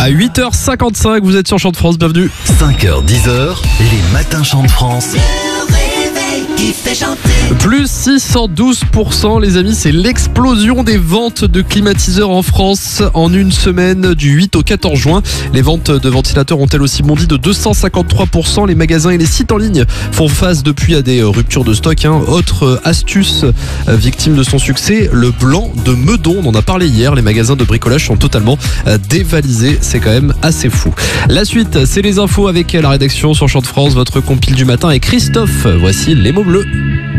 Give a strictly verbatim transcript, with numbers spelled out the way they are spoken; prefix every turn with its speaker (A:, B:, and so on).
A: À huit heures cinquante-cinq, vous êtes sur Chant de France, bienvenue.
B: cinq heures dix, les matins Chant de France.
C: Qui fait chanter.
A: Plus six cent douze pour cent les amis, c'est l'explosion des ventes de climatiseurs en France en une semaine du huit au quatorze juin. Les ventes de ventilateurs ont elles aussi bondi de deux cent cinquante-trois pour cent. Les magasins et les sites en ligne font face depuis à des ruptures de stock. Hein. Autre astuce victime de son succès, le blanc de Meudon. On en a parlé hier, les magasins de bricolage sont totalement dévalisés. C'est quand même assez fou. La suite, c'est les infos avec la rédaction sur Chant de France, votre compile du matin et Christophe. Voici les mots bleus.